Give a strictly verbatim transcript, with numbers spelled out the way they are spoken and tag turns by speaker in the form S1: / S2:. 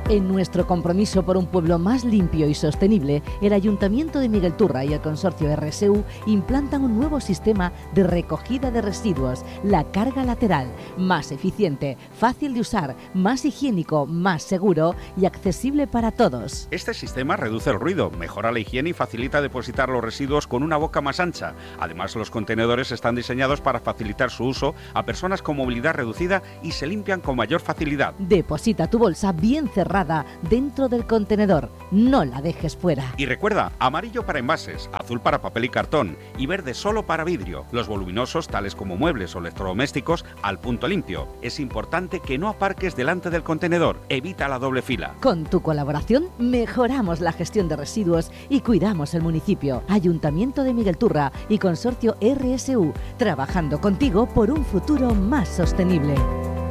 S1: En nuestro compromiso por un pueblo más limpio y sostenible, el Ayuntamiento de Miguelturra y el Consorcio R S U implantan un nuevo sistema de recogida de residuos, la carga lateral, más eficiente, fácil de usar, más higiénico, más seguro y accesible para todos.
S2: Este sistema reduce el ruido, mejora la higiene y facilita depositar los residuos con una boca más ancha. Además, los contenedores están diseñados para facilitar su uso a personas con movilidad reducida y se limpian con mayor facilidad.
S1: Deposita tu bolsa bien cerrada dentro del contenedor, no la dejes fuera.
S2: Y recuerda, amarillo para envases, azul para papel y cartón y verde solo para vidrio. Los voluminosos, tales como muebles o electrodomésticos, al punto limpio. Es importante que no aparques delante del contenedor, evita la doble fila.
S1: Con tu colaboración mejoramos la gestión de residuos y cuidamos el municipio. Ayuntamiento de Miguelturra y Consorcio R S U, trabajando contigo por un futuro más sostenible.